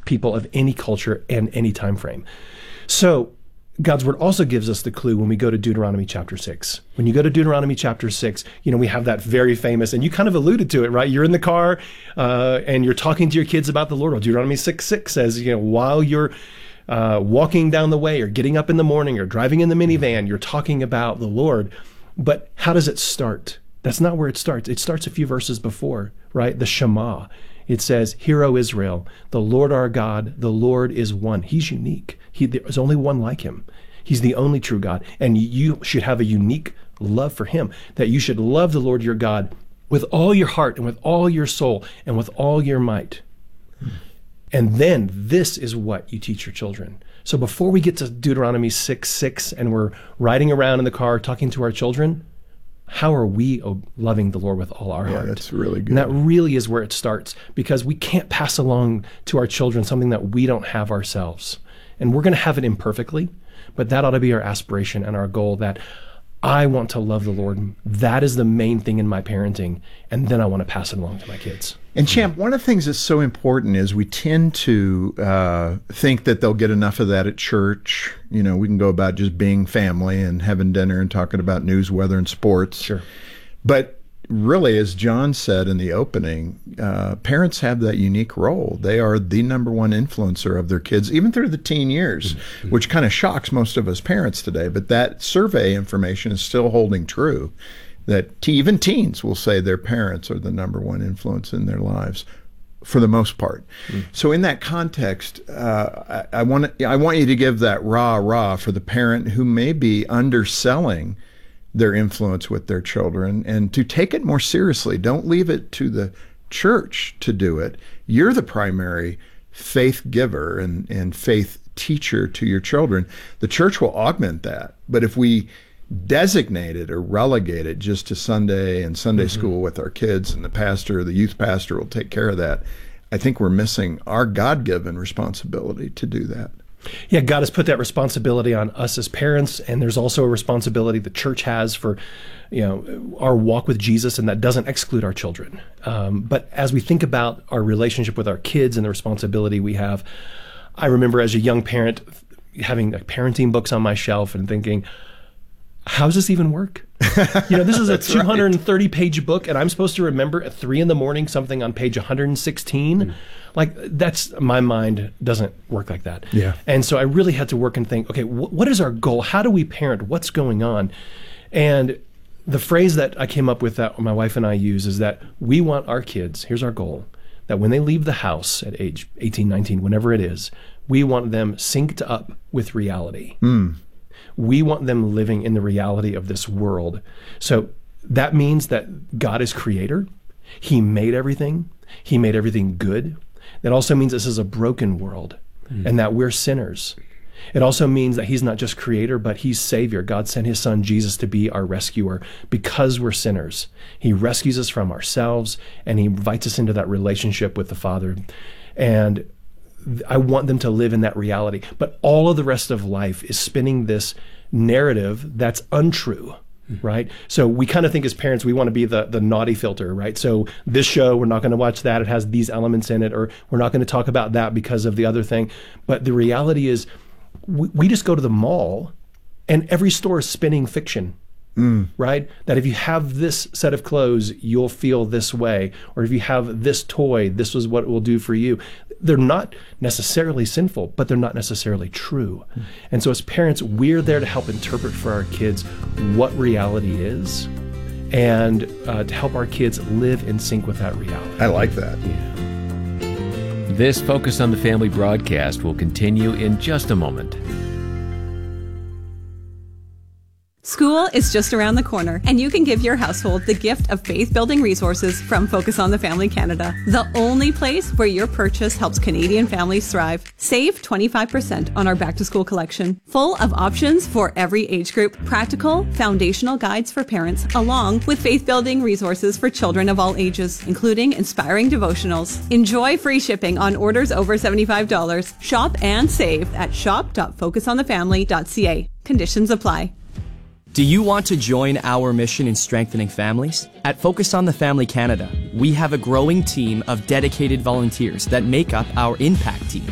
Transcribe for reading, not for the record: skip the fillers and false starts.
people of any culture and any time frame. So God's word also gives us the clue when we go to Deuteronomy chapter 6. When you go to Deuteronomy chapter 6, we have that very famous, and you kind of alluded to it, right? You're in the car and you're talking to your kids about the Lord. Well, Deuteronomy 6:6 says, while you're walking down the way or getting up in the morning or driving in the minivan, you're talking about the Lord. But how does it start? That's not where it starts. It starts a few verses before, right? The Shema. It says, "Hear, O Israel, the Lord our God, the Lord is one." He's unique. There's only one like him. He's the only true God. And you should have a unique love for him, that you should love the Lord your God with all your heart and with all your soul and with all your might. And then this is what you teach your children. So before we get to Deuteronomy 6:6 and we're riding around in the car talking to our children, how are we loving the Lord with all our heart? That's really good. And that really is where it starts, because we can't pass along to our children something that we don't have ourselves. And we're going to have it imperfectly, but that ought to be our aspiration and our goal, that I want to love the Lord. That is the main thing in my parenting, and then I want to pass it along to my kids. And Champ, one of the things that's so important is we tend to think that they'll get enough of that at church. We can go about just being family and having dinner and talking about news, weather, and sports. Sure. But really, as John said in the opening, parents have that unique role. They are the number one influencer of their kids, even through the teen years, which kind of shocks most of us parents today. But that survey information is still holding true, that even teens will say their parents are the number one influence in their lives for the most part. So in that context, I want you to give that rah for the parent who may be underselling their influence with their children, and to take it more seriously. Don't leave it to the church to do it. You're the primary faith giver and faith teacher to your children. The church will augment that. But if we designate it or relegate it just to Sunday and Sunday school with our kids, and the pastor or the youth pastor will take care of that, I think we're missing our God-given responsibility to do that. Yeah, God has put that responsibility on us as parents, and there's also a responsibility the church has for, our walk with Jesus, and that doesn't exclude our children. But as we think about our relationship with our kids and the responsibility we have, I remember as a young parent having parenting books on my shelf and thinking, how does this even work? This is a 230-page book, and I'm supposed to remember at 3 a.m. something on page 116. My mind doesn't work like that. Yeah. And so I really had to work and think, okay, what is our goal? How do we parent? What's going on? And the phrase that I came up with that my wife and I use is that we want our kids, here's our goal, that when they leave the house at age 18, 19, whenever it is, we want them synced up with reality. We want them living in the reality of this world. So that means that God is creator. He made everything. He made everything good. That also means this is a broken world and that we're sinners. It also means that he's not just creator, but he's savior. God sent his son Jesus to be our rescuer because we're sinners. He rescues us from ourselves, and he invites us into that relationship with the Father. And I want them to live in that reality. But all of the rest of life is spinning this narrative that's untrue, right? So we kind of think as parents, we want to be the naughty filter, right? So this show, we're not going to watch that. It has these elements in it, or we're not going to talk about that because of the other thing. But the reality is we just go to the mall and every store is spinning fiction. Right? That if you have this set of clothes, you'll feel this way. Or if you have this toy, this is what it will do for you. They're not necessarily sinful, but they're not necessarily true. And so as parents, we're there to help interpret for our kids what reality is, and to help our kids live in sync with that reality. I like that. Yeah. This Focus on the Family broadcast will continue in just a moment. School is just around the corner, and you can give your household the gift of faith-building resources from Focus on the Family Canada, the only place where your purchase helps Canadian families thrive. Save 25% on our back-to-school collection, full of options for every age group, practical, foundational guides for parents, along with faith-building resources for children of all ages, including inspiring devotionals. Enjoy free shipping on orders over $75. Shop and save at shop.focusonthefamily.ca. Conditions apply. Do you want to join our mission in strengthening families? At Focus on the Family Canada, we have a growing team of dedicated volunteers that make up our impact team.